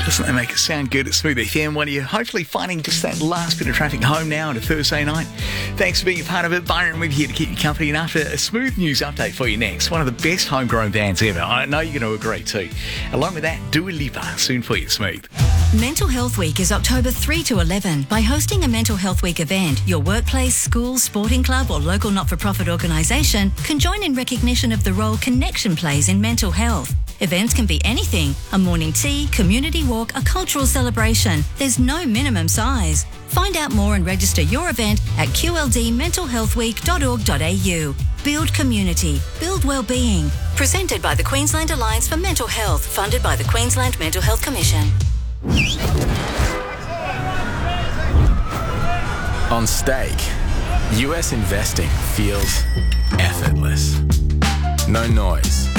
Doesn't that make it sound good at Smooth FM when you're hopefully finding just that last bit of traffic home now on a Thursday night? Thanks for being a part of it. Byron with you here to keep you company. And after a Smooth news update for you next, one of the best homegrown bands ever. I know you're going to agree too. Along with that, Dua Lipa, soon for you, Smooth. Mental Health Week is October 3 to 11. By hosting a Mental Health Week event, your workplace, school, sporting club or local not-for-profit organisation can join in recognition of the role connection plays in mental health. Events can be anything: a morning tea, community walk, a cultural celebration. There's no minimum size. Find out more and register your event at qldmentalhealthweek.org.au. Build community. Build wellbeing. Presented by the Queensland Alliance for Mental Health, funded by the Queensland Mental Health Commission. On stake, US investing feels effortless. No noise,